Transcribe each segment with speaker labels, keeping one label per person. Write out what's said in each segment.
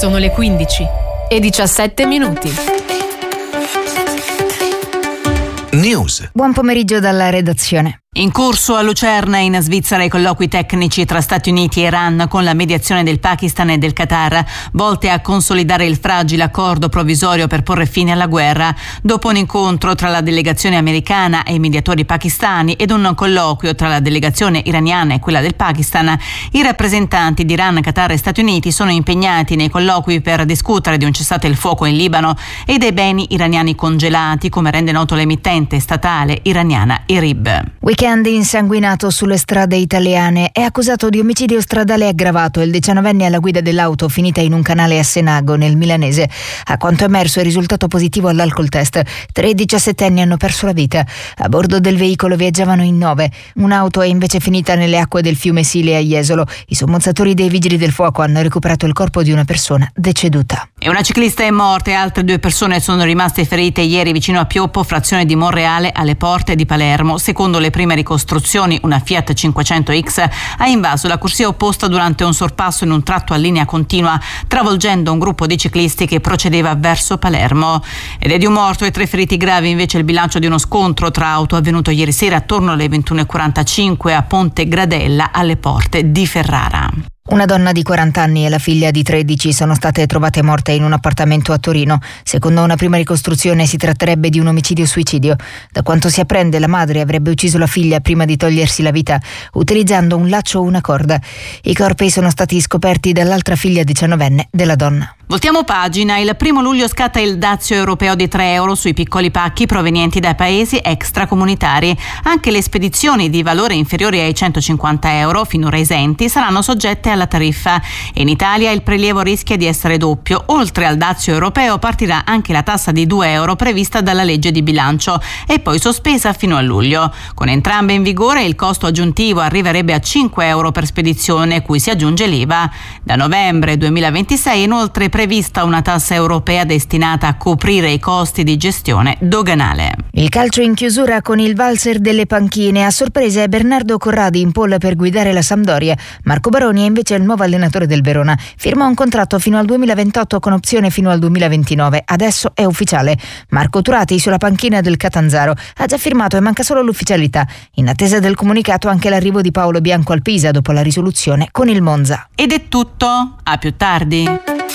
Speaker 1: Sono le 15:17.
Speaker 2: News.
Speaker 3: Buon pomeriggio dalla redazione.
Speaker 4: In corso a Lucerna, in Svizzera, i colloqui tecnici tra Stati Uniti e Iran con la mediazione del Pakistan e del Qatar, volte a consolidare il fragile accordo provvisorio per porre fine alla guerra. Dopo un incontro tra la delegazione americana e i mediatori pakistani ed un colloquio tra la delegazione iraniana e quella del Pakistan, i rappresentanti di Iran, Qatar e Stati Uniti sono impegnati nei colloqui per discutere di un cessate il fuoco in Libano e dei beni iraniani congelati, come rende noto l'emittente statale iraniana IRIB.
Speaker 3: Weekend insanguinato sulle strade italiane. È accusato di omicidio stradale aggravato il 19enne alla guida dell'auto finita in un canale a Senago, nel milanese. A quanto emerso è risultato positivo all'alcol test. 3 17enni hanno perso la vita. A bordo del veicolo viaggiavano in 9. Un'auto è invece finita nelle acque del fiume Sile a Jesolo. I sommozzatori dei vigili del fuoco hanno recuperato il corpo di una persona deceduta.
Speaker 4: E una ciclista è morta e altre 2 persone sono rimaste ferite ieri vicino a Pioppo, frazione di Monreale, alle porte di Palermo. Secondo le prime ricostruzioni, una Fiat 500X ha invaso la corsia opposta durante un sorpasso in un tratto a linea continua, travolgendo un gruppo di ciclisti che procedeva verso Palermo. Ed è di un morto e 3 feriti gravi invece il bilancio di uno scontro tra auto avvenuto ieri sera attorno alle 21:45 a Ponte Gradella, alle porte di Ferrara.
Speaker 3: Una donna di 40 anni e la figlia di 13 sono state trovate morte in un appartamento a Torino. Secondo una prima ricostruzione si tratterebbe di un omicidio-suicidio. Da quanto si apprende, la madre avrebbe ucciso la figlia prima di togliersi la vita, utilizzando un laccio o una corda. I corpi sono stati scoperti dall'altra figlia 19enne della donna.
Speaker 4: Voltiamo pagina. Il 1 luglio scatta il dazio europeo di €3 sui piccoli pacchi provenienti dai paesi extracomunitari. Anche le spedizioni di valore inferiore ai €150, finora esenti, saranno soggette alla tariffa. In Italia il prelievo rischia di essere doppio. Oltre al dazio europeo partirà anche la tassa di €2 prevista dalla legge di bilancio e poi sospesa fino a luglio. Con entrambe in vigore il costo aggiuntivo arriverebbe a €5 per spedizione, cui si aggiunge l'IVA. Da novembre 2026 inoltre è prevista una tassa europea destinata a coprire i costi di gestione doganale.
Speaker 3: Il calcio in chiusura con il valzer delle panchine. A sorpresa è Bernardo Corradi in pole per guidare la Sampdoria. Marco Baroni è invece il nuovo allenatore del Verona. Firma un contratto fino al 2028 con opzione fino al 2029. Adesso è ufficiale. Marco Turati sulla panchina del Catanzaro. Ha già firmato e manca solo l'ufficialità. In attesa del comunicato anche l'arrivo di Paolo Bianco al Pisa dopo la risoluzione con il Monza.
Speaker 4: Ed è tutto. A più tardi.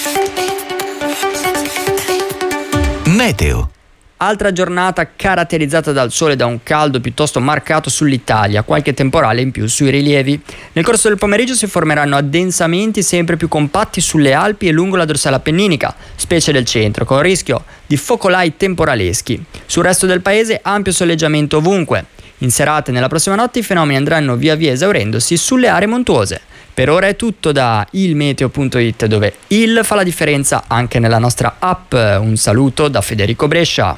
Speaker 2: Meteo.
Speaker 5: Altra giornata caratterizzata dal sole e da un caldo piuttosto marcato sull'Italia, qualche temporale in più sui rilievi. Nel corso del pomeriggio si formeranno addensamenti sempre più compatti sulle Alpi e lungo la dorsale appenninica, specie del centro, con rischio di focolai temporaleschi. Sul resto del paese ampio soleggiamento ovunque. In serata e nella prossima notte i fenomeni andranno via via esaurendosi sulle aree montuose. Per ora è tutto da ilmeteo.it, dove il fa la differenza anche nella nostra app. Un saluto da Federico Brescia.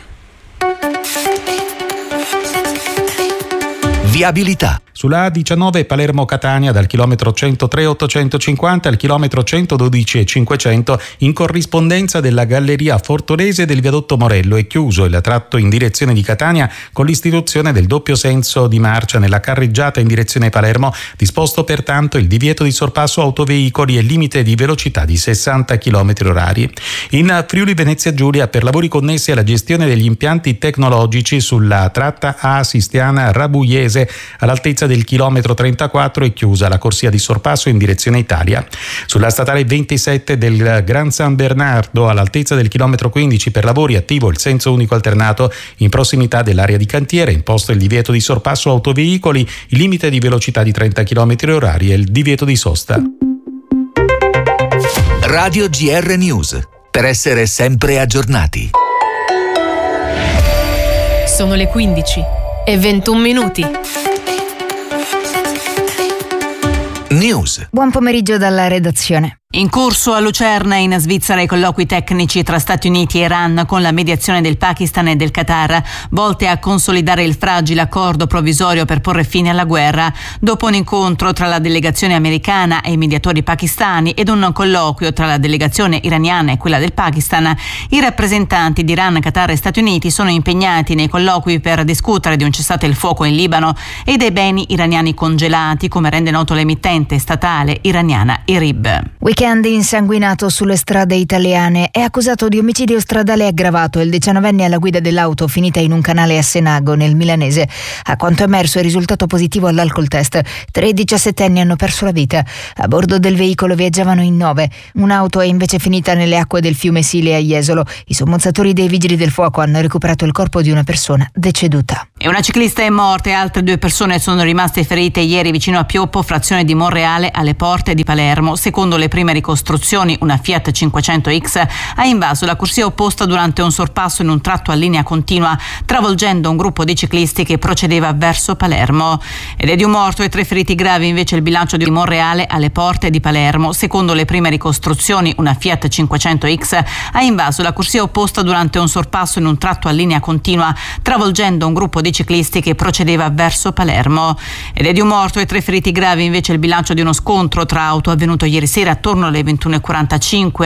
Speaker 2: Viabilità.
Speaker 6: Sulla A19 Palermo-Catania dal chilometro 103,850 al chilometro 112,500 in corrispondenza della galleria Fortorese del viadotto Morello è chiuso il tratto in direzione di Catania con l'istituzione del doppio senso di marcia nella carreggiata in direzione Palermo, disposto pertanto il divieto di sorpasso autoveicoli e limite di velocità di 60 km/h. In Friuli Venezia Giulia per lavori connessi alla gestione degli impianti tecnologici sulla tratta A-Sistiana Rabuiese all'altezza del chilometro 34 è chiusa la corsia di sorpasso in direzione Italia. Sulla statale 27 del Gran San Bernardo all'altezza del chilometro 15 per lavori attivo il senso unico alternato in prossimità dell'area di cantiere, imposto il divieto di sorpasso autoveicoli, il limite di velocità di 30 km/h e il divieto di sosta.
Speaker 2: Radio GR News, per essere sempre aggiornati.
Speaker 1: Sono le 15:21.
Speaker 2: News.
Speaker 3: Buon pomeriggio dalla redazione.
Speaker 4: In corso a Lucerna, in Svizzera, i colloqui tecnici tra Stati Uniti e Iran con la mediazione del Pakistan e del Qatar, volte a consolidare il fragile accordo provvisorio per porre fine alla guerra. Dopo un incontro tra la delegazione americana e i mediatori pakistani ed un colloquio tra la delegazione iraniana e quella del Pakistan, i rappresentanti di Iran, Qatar e Stati Uniti sono impegnati nei colloqui per discutere di un cessate il fuoco in Libano e dei beni iraniani congelati, come rende noto l'emittente statale iraniana IRIB.
Speaker 3: Weekend insanguinato sulle strade italiane. È accusato di omicidio stradale aggravato il 19enne alla guida dell'auto finita in un canale a Senago, nel milanese. A quanto emerso è risultato positivo all'alcol test. 3 17enni hanno perso la vita. A bordo del veicolo viaggiavano in 9. Un'auto è invece finita nelle acque del fiume Sile a Jesolo. I sommozzatori dei vigili del fuoco hanno recuperato il corpo di una persona deceduta.
Speaker 4: E una ciclista è morta e altre 2 persone sono rimaste ferite ieri vicino a Pioppo, frazione di Monreale, alle porte di Palermo. Secondo le prime ricostruzioni, una Fiat 500X ha invaso la corsia opposta durante un sorpasso in un tratto a linea continua, travolgendo un gruppo di ciclisti che procedeva verso Palermo. Ed è di un morto e 3 feriti gravi invece il bilancio di Monreale, alle porte di Palermo. Secondo le prime ricostruzioni, una Fiat 500X ha invaso la corsia opposta durante un sorpasso in un tratto a linea continua, travolgendo un gruppo di ciclisti che procedeva verso Palermo. Ed è di un morto e 3 feriti gravi invece il bilancio di uno scontro tra auto avvenuto ieri sera attorno alle 21:45